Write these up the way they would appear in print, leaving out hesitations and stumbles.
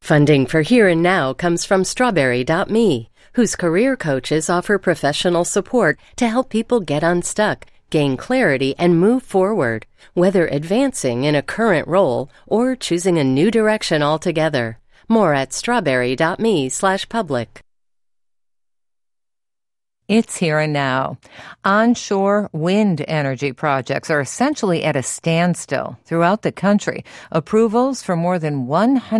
Funding for Here and Now comes from Strawberry.me, whose career coaches offer professional support to help people get unstuck, gain clarity, and move forward, whether advancing in a current role or choosing a new direction altogether. More at strawberry.me/public. It's here and now. Onshore wind energy projects are essentially at a standstill throughout the country. Approvals for more than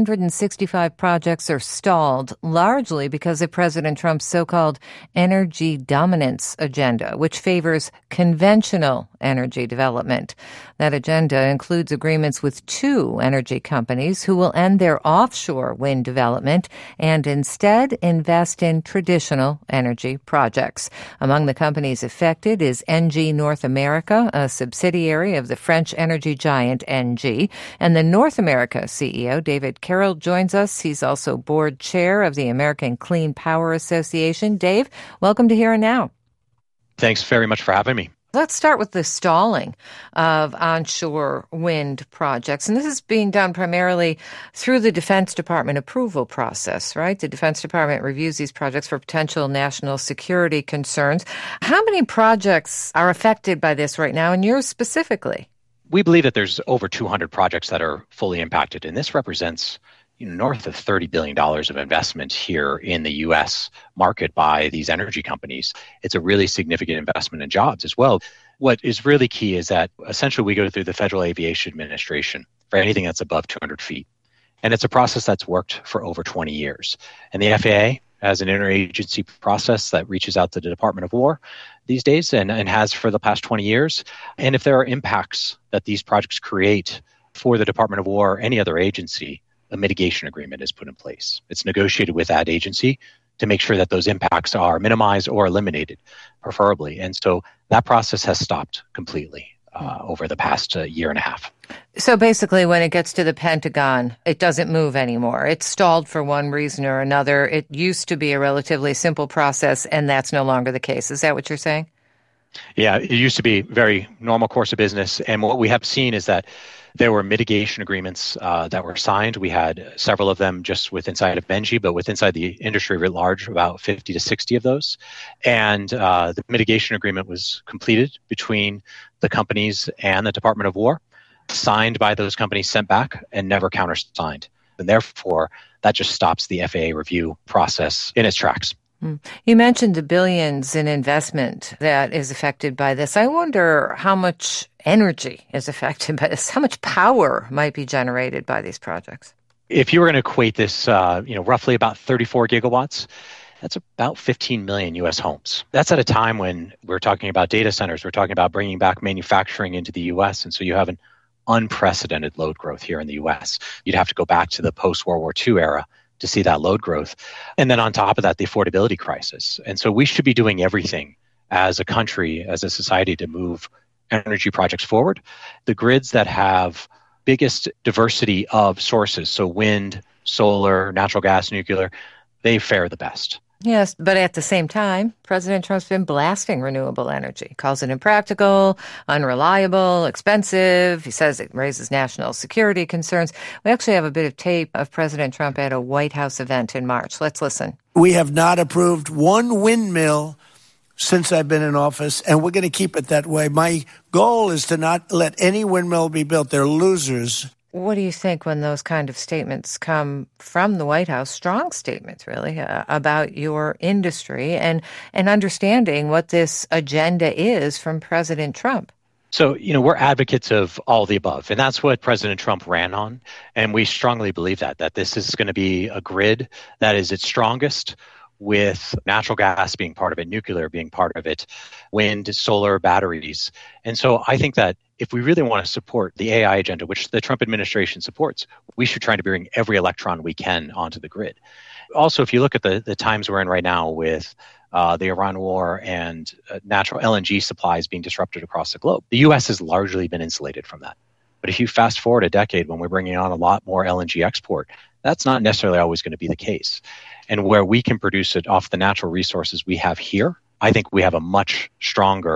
165 projects are stalled, largely because of President Trump's so-called energy dominance agenda, which favors conventional energy development. That agenda includes agreements with 2 energy companies who will end their offshore wind development and instead invest in traditional energy projects. Among the companies affected is ENGIE North America, a subsidiary of the French energy giant ENGIE, and the North America CEO, David Carroll, joins us. He's also board chair of the American Clean Power Association. Dave, welcome to Here and Now. Thanks very much for having me. Let's start with the stalling of onshore wind projects. And this is being done primarily through the Defense Department approval process, right? The Defense Department reviews these projects for potential national security concerns. How many projects are affected by this right now, and yours specifically? We believe that there's over 200 projects that are fully impacted, and this represents north of $30 billion of investment here in the U.S. market by these energy companies. It's a really significant investment in jobs as well. What is really key is that essentially we go through the Federal Aviation Administration for anything that's above 200 feet. And it's a process that's worked for over 20 years. And the FAA has an interagency process that reaches out to the Department of War these days and has for the past 20 years. And if there are impacts that these projects create for the Department of War or any other agency, a mitigation agreement is put in place. It's negotiated with that agency to make sure that those impacts are minimized or eliminated, preferably. And so that process has stopped completely over the past year and a half. So basically, when it gets to the Pentagon, it doesn't move anymore. It's stalled for one reason or another. It used to be a relatively simple process, and that's no longer the case. Is that what you're saying? Yeah, it used to be very normal course of business. And what we have seen is that there were mitigation agreements that were signed. We had several of them just with inside of ENGIE, but with inside the industry writ large, about 50 to 60 of those. And the mitigation agreement was completed between the companies and the Department of War, signed by those companies, sent back, and never countersigned. And therefore, that just stops the FAA review process in its tracks. You mentioned the billions in investment that is affected by this. I wonder how much energy is affected by this, how much power might be generated by these projects. If you were going to equate this, roughly about 34 gigawatts, that's about 15 million U.S. homes. That's at a time when we're talking about data centers, we're talking about bringing back manufacturing into the U.S., and so you have an unprecedented load growth here in the U.S. You'd have to go back to the post-World War II era to see that load growth. And then on top of that, the affordability crisis. And so we should be doing everything as a country, as a society, to move energy projects forward. The grids that have biggest diversity of sources, so wind, solar, natural gas, nuclear, they fare the best. Yes, but at the same time, President Trump's been blasting renewable energy, calls it impractical, unreliable, expensive. He says it raises national security concerns. We actually have a bit of tape of President Trump at a White House event in March. Let's listen. We have not approved one windmill since I've been in office, and we're going to keep it that way. My goal is to not let any windmill be built. They're losers. What do you think when those kind of statements come from the White House, strong statements really, about your industry and understanding what this agenda is from President Trump? So, we're advocates of all the above, and that's what President Trump ran on. And we strongly believe that this is going to be a grid that is its strongest, with natural gas being part of it, nuclear being part of it, wind, solar, batteries. And so I think that if we really want to support the AI agenda, which the Trump administration supports, we should try to bring every electron we can onto the grid. Also, if you look at the times we're in right now with the Iran war and natural LNG supplies being disrupted across the globe, the U.S. has largely been insulated from that. But if you fast forward a decade when we're bringing on a lot more LNG export, that's not necessarily always going to be the case. And where we can produce it off the natural resources we have here, I think we have a much stronger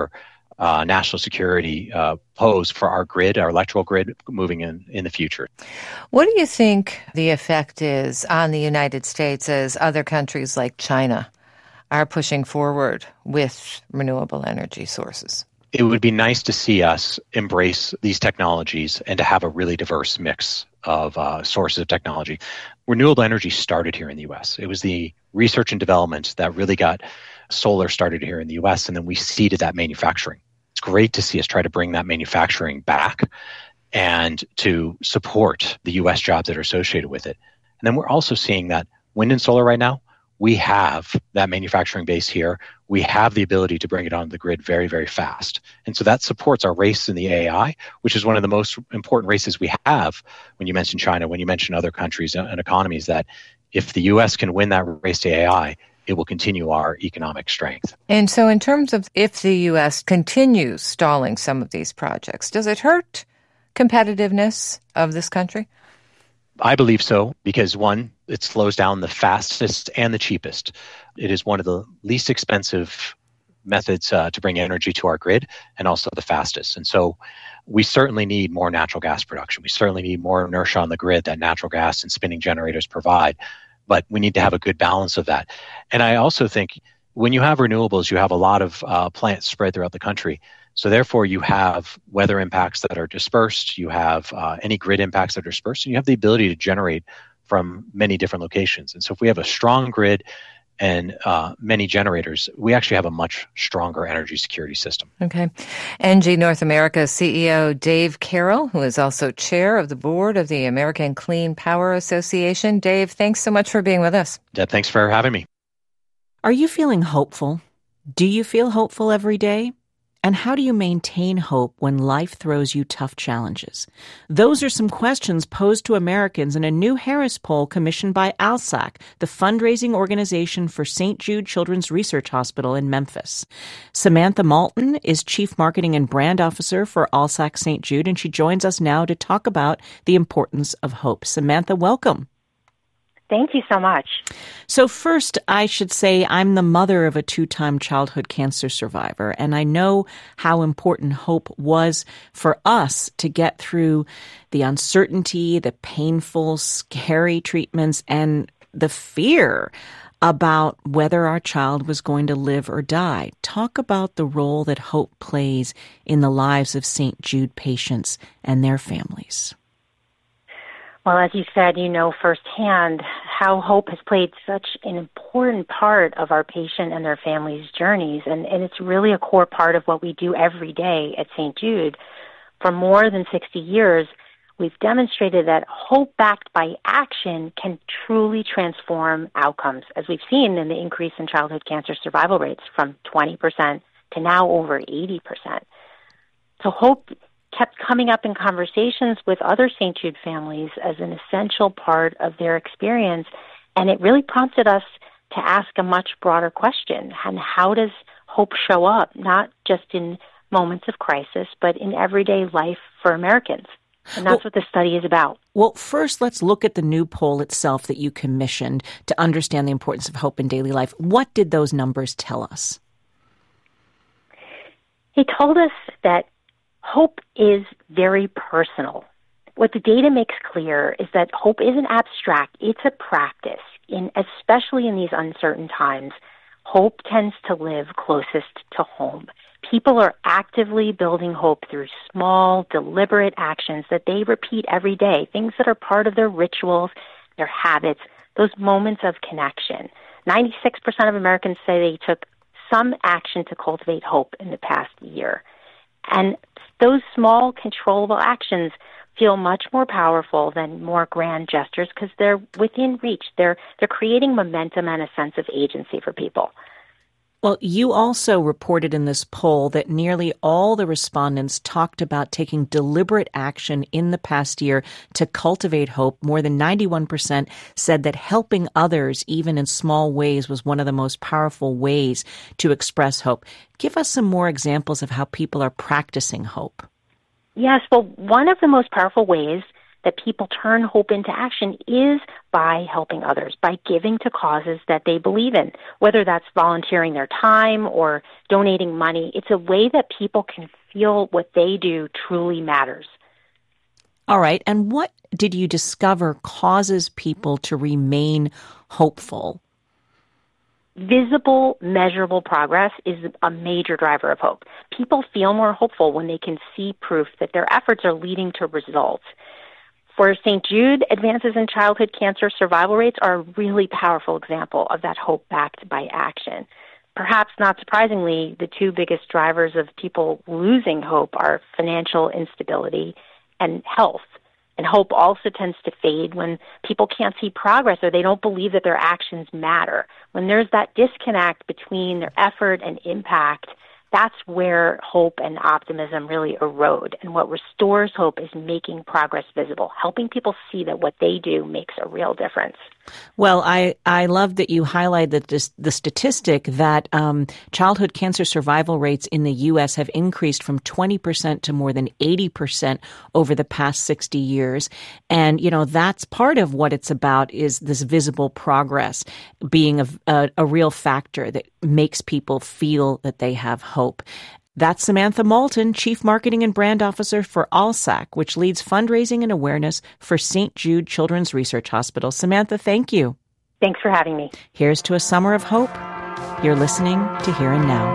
national security pose for our grid, our electrical grid, moving in the future. What do you think the effect is on the United States as other countries like China are pushing forward with renewable energy sources? It would be nice to see us embrace these technologies and to have a really diverse mix of sources of technology. Renewable energy started here in the U.S. It was the research and development that really got solar started here in the U.S., and then we seeded that manufacturing. It's great to see us try to bring that manufacturing back and to support the U.S. jobs that are associated with it. And then we're also seeing that wind and solar right now, we have that manufacturing base here. We have the ability to bring it onto the grid very, very fast. And so that supports our race in the AI, which is one of the most important races we have when you mention China, when you mention other countries and economies, that if the U.S. can win that race to AI, it will continue our economic strength. And so in terms of if the U.S. continues stalling some of these projects, does it hurt competitiveness of this country? I believe so, because one, it slows down the fastest and the cheapest. It is one of the least expensive methods to bring energy to our grid, and also the fastest. And so we certainly need more natural gas production. We certainly need more inertia on the grid that natural gas and spinning generators provide. But we need to have a good balance of that. And I also think when you have renewables, you have a lot of plants spread throughout the country. So therefore, you have weather impacts that are dispersed, you have any grid impacts that are dispersed, and you have the ability to generate from many different locations. And so if we have a strong grid and many generators, we actually have a much stronger energy security system. Okay. ENGIE North America CEO Dave Carroll, who is also chair of the board of the American Clean Power Association. Dave, thanks so much for being with us. Deb, thanks for having me. Are you feeling hopeful? Do you feel hopeful every day? And how do you maintain hope when life throws you tough challenges? Those are some questions posed to Americans in a new Harris poll commissioned by ALSAC, the fundraising organization for St. Jude Children's Research Hospital in Memphis. Samantha Malton is Chief Marketing and Brand Officer for ALSAC St. Jude, and she joins us now to talk about the importance of hope. Samantha, welcome. Thank you so much. So first, I should say I'm the mother of a 2-time childhood cancer survivor, and I know how important hope was for us to get through the uncertainty, the painful, scary treatments, and the fear about whether our child was going to live or die. Talk about the role that hope plays in the lives of St. Jude patients and their families. Well, as you said, you know firsthand how hope has played such an important part of our patient and their families' journeys, and it's really a core part of what we do every day at St. Jude. For more than 60 years, we've demonstrated that hope backed by action can truly transform outcomes, as we've seen in the increase in childhood cancer survival rates from 20% to now over 80%. So hope kept coming up in conversations with other St. Jude families as an essential part of their experience, and it really prompted us to ask a much broader question. And how does hope show up, not just in moments of crisis, but in everyday life for Americans? And that's what this study is about. Well, first, let's look at the new poll itself that you commissioned to understand the importance of hope in daily life. What did those numbers tell us? He told us that hope is very personal. What the data makes clear is that hope isn't abstract, it's a practice. Especially in these uncertain times, hope tends to live closest to home. People are actively building hope through small, deliberate actions that they repeat every day, things that are part of their rituals, their habits, those moments of connection. 96% of Americans say they took some action to cultivate hope in the past year. And those small, controllable actions feel much more powerful than more grand gestures because they're within reach. They're creating momentum and a sense of agency for people. Well, you also reported in this poll that nearly all the respondents talked about taking deliberate action in the past year to cultivate hope. More than 91% said that helping others, even in small ways, was one of the most powerful ways to express hope. Give us some more examples of how people are practicing hope. Yes, well, one of the most powerful ways that people turn hope into action is by helping others, by giving to causes that they believe in, whether that's volunteering their time or donating money. It's a way that people can feel what they do truly matters. All right. And what did you discover causes people to remain hopeful? Visible, measurable progress is a major driver of hope. People feel more hopeful when they can see proof that their efforts are leading to results. For St. Jude, advances in childhood cancer survival rates are a really powerful example of that hope backed by action. Perhaps not surprisingly, the two biggest drivers of people losing hope are financial instability and health. And hope also tends to fade when people can't see progress or they don't believe that their actions matter. When there's that disconnect between their effort and impact, that's where hope and optimism really erode. And what restores hope is making progress visible, helping people see that what they do makes a real difference. Well, I love that you highlight the statistic that childhood cancer survival rates in the U.S. have increased from 20% to more than 80% over the past 60 years. And, that's part of what it's about, is this visible progress being a real factor that makes people feel that they have hope. That's Samantha Moulton, Chief Marketing and Brand Officer for ALSAC, which leads fundraising and awareness for St. Jude Children's Research Hospital. Samantha, thank you. Thanks for having me. Here's to a summer of hope. You're listening to Here and Now.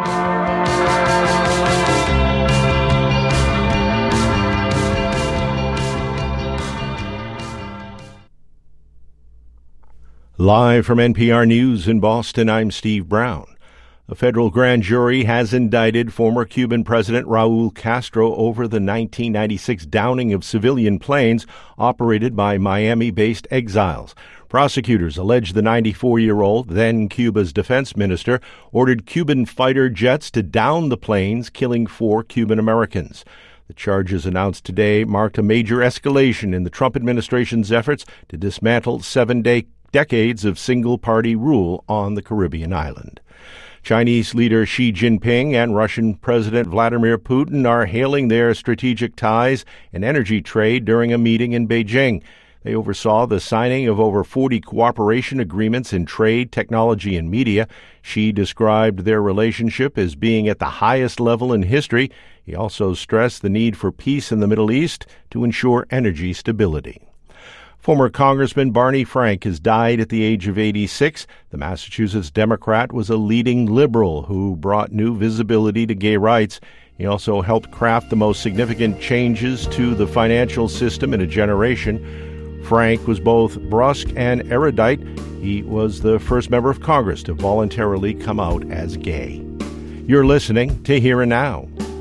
Live from NPR News in Boston, I'm Steve Brown. A federal grand jury has indicted former Cuban President Raul Castro over the 1996 downing of civilian planes operated by Miami-based exiles. Prosecutors allege the 94-year-old, then Cuba's defense minister, ordered Cuban fighter jets to down the planes, killing 4 Cuban Americans. The charges announced today marked a major escalation in the Trump administration's efforts to dismantle 7 decades of single-party rule on the Caribbean island. Chinese leader Xi Jinping and Russian President Vladimir Putin are hailing their strategic ties and energy trade during a meeting in Beijing. They oversaw the signing of over 40 cooperation agreements in trade, technology, and media. Xi described their relationship as being at the highest level in history. He also stressed the need for peace in the Middle East to ensure energy stability. Former Congressman Barney Frank has died at the age of 86. The Massachusetts Democrat was a leading liberal who brought new visibility to gay rights. He also helped craft the most significant changes to the financial system in a generation. Frank was both brusque and erudite. He was the first member of Congress to voluntarily come out as gay. You're listening to Here and Now.